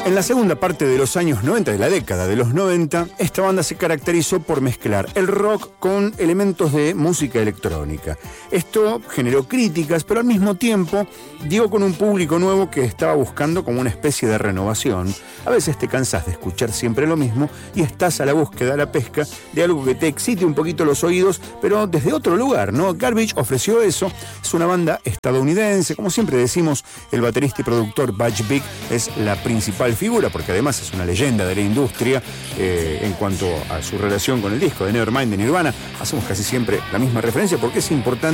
En la segunda parte de los años 90, de la década de los 90, esta banda se caracterizó por mezclar el rock con elementos de música electrónica. Esto generó críticas, pero al mismo tiempo dio con un público nuevo que estaba buscando como una especie de renovación. A veces te cansas de escuchar siempre lo mismo y estás a la búsqueda, a la pesca de algo que te excite un poquito los oídos, pero desde otro lugar, ¿no? Garbage ofreció eso. Es una banda estadounidense. Como siempre decimos, el baterista y productor Butch Vig es la principal figura, porque además es una leyenda de la industria. En cuanto a su relación con el disco de Nevermind de Nirvana, hacemos casi siempre la misma referencia porque es importante